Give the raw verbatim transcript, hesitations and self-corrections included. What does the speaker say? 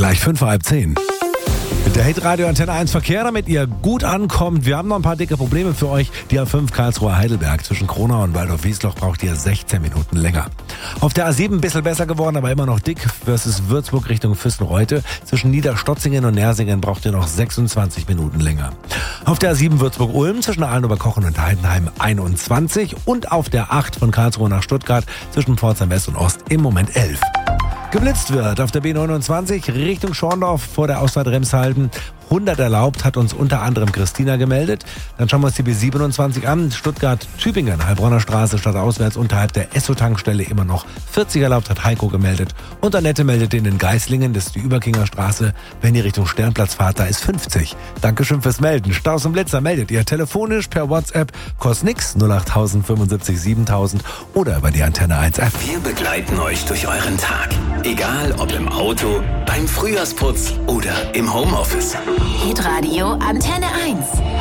Gleich fünf vor halb zehn. Der Hitradio Antenne eins Verkehr, damit ihr gut ankommt. Wir haben noch ein paar dicke Probleme für euch. Die A fünf Karlsruhe Heidelberg zwischen Kronau und Waldorf-Wiesloch braucht ihr sechzehn Minuten länger. Auf der A sieben ein bisschen besser geworden, aber immer noch dick versus Würzburg Richtung Füssen-Reute. Zwischen Niederstotzingen und Nersingen braucht ihr noch sechsundzwanzig Minuten länger. Auf der A sieben Würzburg-Ulm zwischen Ahlenoberkochen und Heidenheim einundzwanzig. Und auf der acht von Karlsruhe nach Stuttgart zwischen Pforzheim West und Ost im Moment elf. Geblitzt wird auf der B neunundzwanzig Richtung Schorndorf vor der Ausfahrt Remshalden. hundert erlaubt, hat uns unter anderem Christina gemeldet. Dann schauen wir uns die B siebenundzwanzig an. Stuttgart-Tübingen, Heilbronner Straße, stadtauswärts unterhalb der Esso-Tankstelle immer noch vierzig erlaubt, hat Heiko gemeldet. Und Annette meldet in den Geislingen, das ist die Überkinger Straße. Wenn ihr Richtung Sternplatz fahrt, da ist fünfzig. Dankeschön fürs Melden. Staus und Blitzer meldet ihr telefonisch per WhatsApp. Kostet nix, null acht null null fünfundsiebzig siebentausend oder über die Antenne eins App. Wir begleiten euch durch euren Tag. Egal ob im Auto, beim Frühjahrsputz oder im Homeoffice. Hitradio Antenne eins.